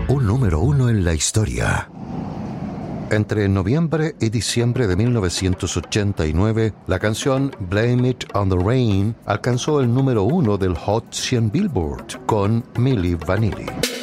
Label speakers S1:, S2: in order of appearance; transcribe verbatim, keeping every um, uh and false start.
S1: un número uno en la historia. Entre noviembre y diciembre de mil novecientos ochenta y nueve, la canción Blame It on the Rain alcanzó el número uno del Hot cien Billboard con Milli Vanilli.